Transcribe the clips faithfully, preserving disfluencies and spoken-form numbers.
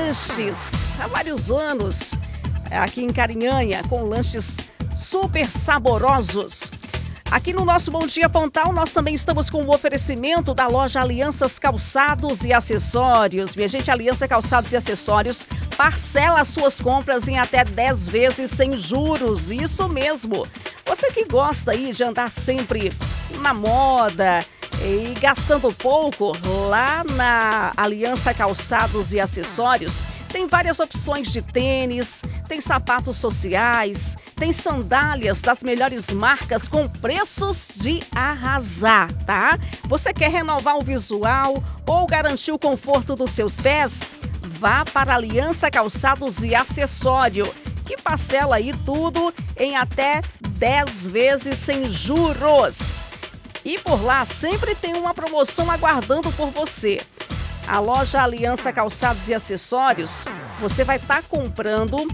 Lanches, há vários anos, aqui em Carinhanha, com lanches super saborosos. Aqui no nosso Bom Dia Pontal, nós também estamos com o oferecimento da loja Alianças Calçados e Acessórios. Minha gente, Aliança Calçados e Acessórios parcela as suas compras em até dez vezes sem juros. Isso mesmo. Você que gosta aí de andar sempre na moda e gastando pouco, lá na Aliança Calçados e Acessórios, tem várias opções de tênis, tem sapatos sociais, tem sandálias das melhores marcas com preços de arrasar, tá? Você quer renovar o visual ou garantir o conforto dos seus pés? Vá para a Aliança Calçados e Acessório, que parcela aí tudo em até dez vezes sem juros. E por lá sempre tem uma promoção aguardando por você. A loja Aliança Calçados e Acessórios, você vai estar tá comprando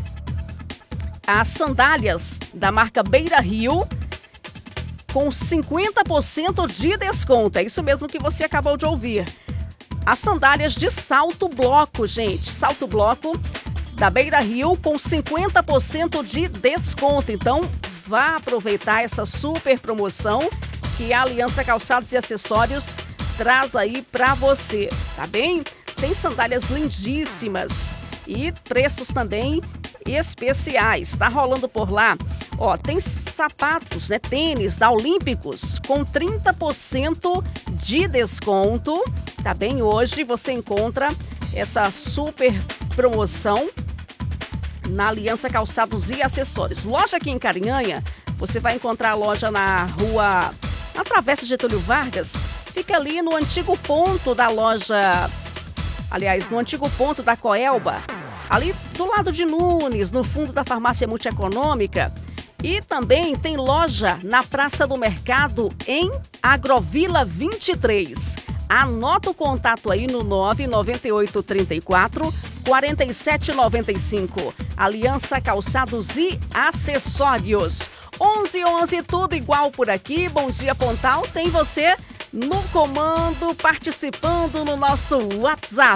as sandálias da marca Beira Rio com cinquenta por cento de desconto. É isso mesmo que você acabou de ouvir. As sandálias de salto bloco, gente. Salto bloco da Beira Rio com cinquenta por cento de desconto. Então, vá aproveitar essa super promoção que a Aliança Calçados e Acessórios traz aí para você, tá bem? Tem sandálias lindíssimas e preços também especiais. Tá rolando por lá. Ó, tem sapatos, né, tênis da Olímpicos com trinta por cento de desconto, tá bem? Hoje você encontra essa super promoção na Aliança Calçados e Acessórios. Loja aqui em Carinhanha, você vai encontrar a loja na rua, na Travessa Getúlio Vargas, fica ali no antigo ponto da loja, aliás, no antigo ponto da Coelba, ali do lado de Nunes, no fundo da farmácia multieconômica. E também tem loja na Praça do Mercado, em Agrovila vinte e três. Anota o contato aí no nove nove oito três quatro quatro sete nove cinco. Aliança Calçados e Acessórios. onze e onze, tudo igual por aqui. Bom Dia Pontal tem você no comando, participando no nosso WhatsApp.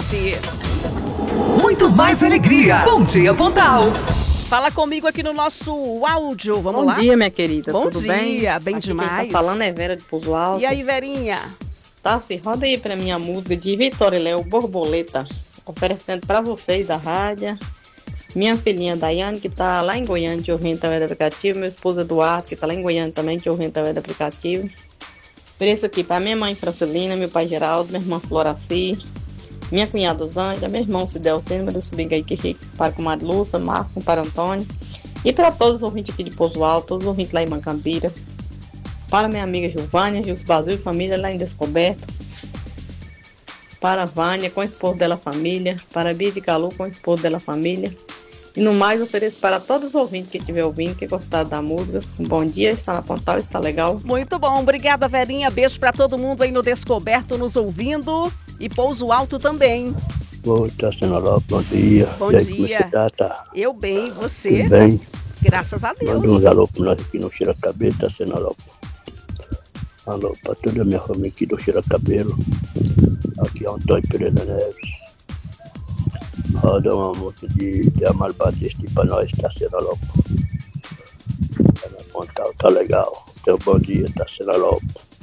Muito mais alegria. Bom Dia Pontal. Fala comigo aqui no nosso áudio, vamos Bom lá? Bom dia, minha querida, Bom tudo dia, bem? bem, bem Aqui demais. Quem tá falando é Vera de Pouso Alto. E aí, Verinha? Tá, se roda aí pra minha música de Vitória e Léo, Borboleta, oferecendo pra vocês da rádio. Minha filhinha Daiane, que tá lá em Goiânia, de ouvindo através do aplicativo. Meu esposo Eduardo, que tá lá em Goiânia também, de ouvindo através do aplicativo. Ofereço aqui pra minha mãe Francelina, meu pai Geraldo, minha irmã Floraci, minha cunhada Zândia, meu irmão Cidelcino, meu sobrinho aí que rico, para com Maria Lúcia, Marco, para Antônio. E para todos os ouvintes aqui de Pouso Alto, todos os ouvintes lá em Mancambira. Para minha amiga Gilvânia, Gilson Basil e família lá em Descoberto. Para a Vânia, com o esposo dela família. Para a Bia de Calu, com o esposo dela família. E no mais, ofereço para todos os ouvintes que estiver ouvindo, que gostaram da música. Um bom dia, está na Pontal, está legal. Muito bom, obrigada, Verinha. Beijo para todo mundo aí no Descoberto, nos ouvindo. E Pouso Alto também. Oi, tá sendo bom dia. Bom e aí, dia. como você tá? Tá? Eu bem, você? Tudo bem? Graças a Deus. Manda um alô pra nós aqui no Cheira Cabelo, tá sendo alô. Alô pra toda a minha família aqui do Cheira Cabelo. Aqui é o Antônio Pereira Neves. Roda uma música de, de Amaro Batista pra nós, tá sendo alô. Tá na Pontal, tá legal. Então, bom dia, tá sendo alô.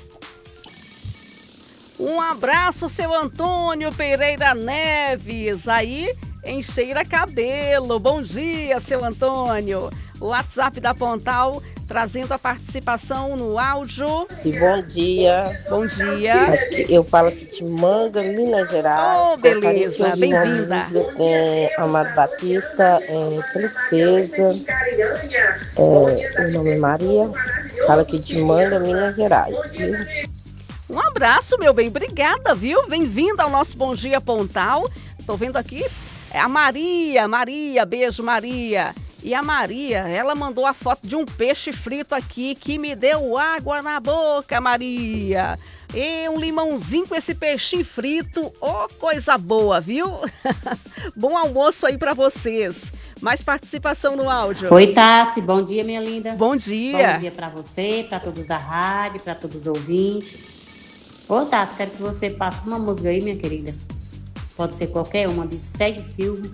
Um abraço, seu Antônio Pereira Neves, aí em Cheira Cabelo. Bom dia, seu Antônio. O WhatsApp da Pontal trazendo a participação no áudio. E bom dia. Bom dia. Aqui, eu falo aqui de Manga, Minas Gerais. Oh, beleza, bem-vinda. Com Amado Batista, é, Princesa, é, o nome é Maria. Falo aqui de Manga, Minas Gerais. Viu? Um abraço, meu bem. Obrigada, viu? Bem-vinda ao nosso Bom Dia Pontal. Estou vendo aqui é a Maria. Maria, beijo, Maria. E a Maria, ela mandou a foto de um peixe frito aqui que me deu água na boca, Maria. E um limãozinho com esse peixinho frito. Oh, coisa boa, viu? Bom almoço aí para vocês. Mais participação no áudio. Oi, Tassi. Bom dia, minha linda. Bom dia. Bom dia para você, para todos da rádio, para todos os ouvintes. Ô, Tassi, quero que você passe uma música aí, minha querida. Pode ser qualquer uma, de Sérgio Silva,